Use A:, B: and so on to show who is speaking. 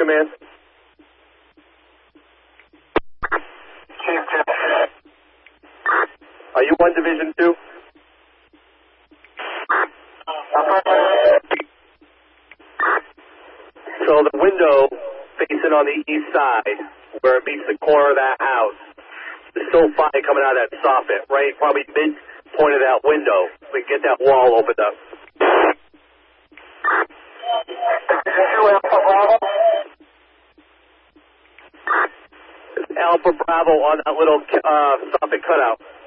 A: Command?
B: Chief 2.
A: Are you 1 Division 2? So the window facing on the east side, where it meets the corner of that house, there's still fire coming out of that soffit, right? Probably midpoint of that window. We can get that wall opened up. Alpha Bravo on that little soffit cutout.